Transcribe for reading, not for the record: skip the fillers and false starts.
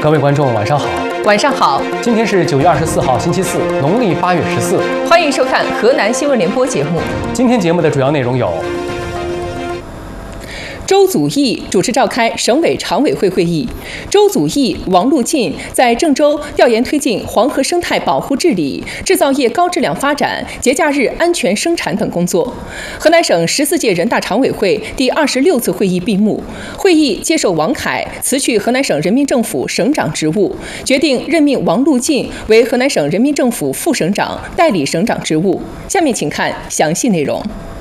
各位观众，晚上好。 晚上好， 今天是9月24号，星期四，农历8月14。 欢迎收看河南新闻联播节目。 今天节目的主要内容有： 周祖义主持召开省委常委会会议，周祖义、王路进在郑州调研推进黄河生态保护治理、制造业高质量发展、节假日安全生产等工作。河南省14届人大常委会第26次会议闭幕，会议接受王凯辞去河南省人民政府省长职务，决定任命王路进为河南省人民政府副省长、代理省长职务。下面请看详细内容。